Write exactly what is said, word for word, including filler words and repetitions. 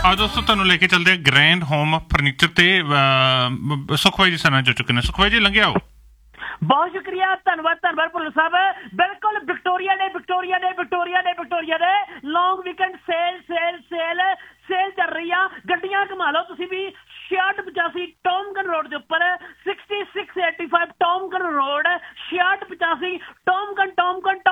ਆ ਦੋਸਤੋ ਤੁਹਾਨੂੰ ਲੈ ਕੇ ਚੱਲਦੇ ਆ ਗ੍ਰੈਂਡ ਹੋਮ ਫਰਨੀਚਰ ਤੇ ਸੁਖਵਾਈ ਜੀ ਸਾਨੂੰ ਜੁੜ ਚੁੱਕੇ ਨੇ। ਸੁਖਵਾਈ ਜੀ ਲੰਘਿਆ ਆਓ। ਬਹੁਤ ਸ਼ੁਕਰੀਆ, ਧੰਨਵਾਦ ਧੰਨਵਾਦ ਭੁੱਲਰ ਸਾਹਿਬ। ਬਿਲਕੁਲ ਵਿਕਟੋਰੀਆ ਡੇ ਵਿਕਟੋਰੀਆ ਡੇ ਵਿਕਟੋਰੀਆ ਡੇ ਵਿਕਟੋਰੀਆ ਡੇ ਲੌਂਗ weekend sale sale sale sale ਚੱਲ ਰਹੀ ਆ। ਗੱਡੀਆਂ ਘੁਮਾ ਲਓ ਤੁਸੀਂ ਵੀ। ਛਿਆਹਠ ਪਚਾਸੀ ਟੋਮਗਨ ਰੋਡ ਦੇ ਉੱਪਰ sixty six eighty five ਟੋਮਗਨ road ਛਿਆਹਠ ਪਚਾਸੀ ਟੋਮਗਨ ਟੋਮਗਨ